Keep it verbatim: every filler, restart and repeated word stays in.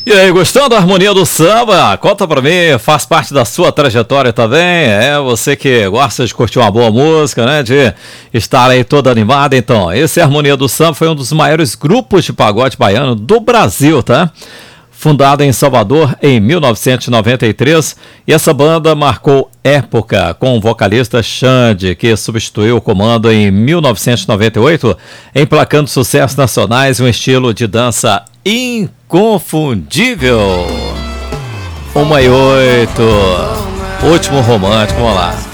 E aí, gostando da harmonia do samba? Conta pra mim, faz parte da sua trajetória também? É, você que gosta de curtir uma boa música, né? De estar aí toda animada. Então, esse Harmonia do Samba foi um dos maiores grupos de pagode baiano do Brasil, tá? Fundada em Salvador em mil novecentos e noventa e três, e essa banda marcou época com o vocalista Xande, que substituiu o comando em mil novecentos e noventa e oito, emplacando sucessos nacionais e um estilo de dança inconfundível. Uma e oito, Último Romântico, vamos lá.